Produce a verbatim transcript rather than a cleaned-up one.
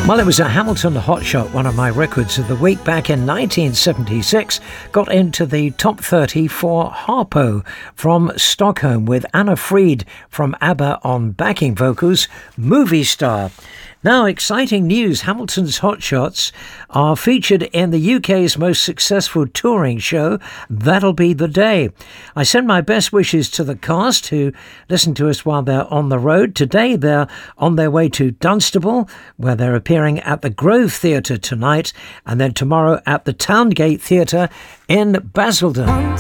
Well, it was a Hamilton Hotshot, one of my records of the week back in nineteen seventy-six, got into the top thirty for Harpo from Stockholm with Anna Fried from ABBA on backing vocals, Movie Star. Now, exciting news. Hamilton's Hotshots are featured in the U K's most successful touring show, That'll Be the Day. I send my best wishes to the cast who listen to us while they're on the road. Today, they're on their way to Dunstable, where they're appearing at the Grove Theatre tonight, and then tomorrow at the Towngate Theatre in Basildon.